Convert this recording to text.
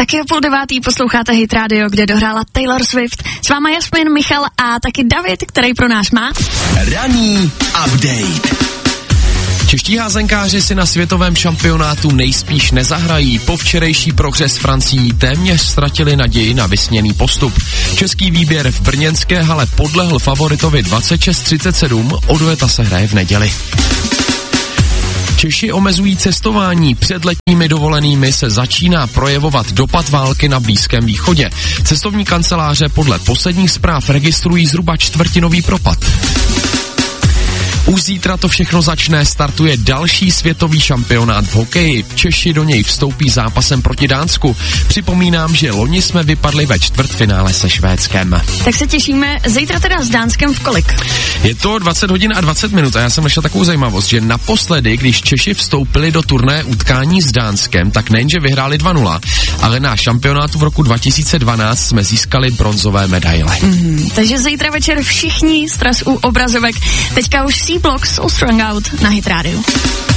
Taky o 8:30 posloucháte Hit Radio, kde dohrála Taylor Swift. S váma Jasmin, Michal a taky David, který pro nás má ranní update. Čeští házenkáři si na světovém šampionátu nejspíš nezahrají. Po včerejší prohře s Francií téměř ztratili naději na vysněný postup. Český výběr v brněnské hale podlehl favoritovi 26-37, odveta se hraje v neděli. Češi omezují cestování. Před letními dovolenými se začíná projevovat dopad války na Blízkém východě. Cestovní kanceláře podle posledních zpráv registrují zhruba čtvrtinový propad. Už zítra to všechno začne, startuje další světový šampionát v hokeji. Češi do něj vstoupí zápasem proti Dánsku. Připomínám, že loni jsme vypadli ve čtvrtfinále se Švédskem. Tak se těšíme, zítra teda s Dánskem v kolik? Je to 20 hodin a 20 minut a já jsem našel takovou zajímavost, že naposledy, když Češi vstoupili do turné utkání s Dánskem, tak nejenže vyhráli 2-0, ale na šampionátu v roku 2012 jsme získali bronzové medaile. Takže zítra večer všichni stres u obrazovek. Teďka už C-Block So Strung Out na Hit Radio.